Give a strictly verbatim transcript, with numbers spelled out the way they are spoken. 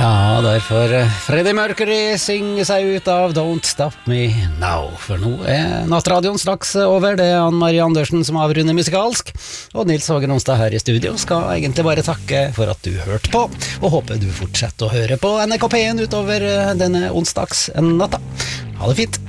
Ja, derfor Freddie Mercury synger seg ut av Don't Stop Me Now. For nå er nattradioen straks over. Det er Ann-Marie Andersen som avrunder musikalsk. Og Nils Hågen Onsdag her i studio skal egentlig bare takke for at du hørte på. Og håper du fortsetter å høre på N R K P en utover denne onsdags natta. Ha det fint!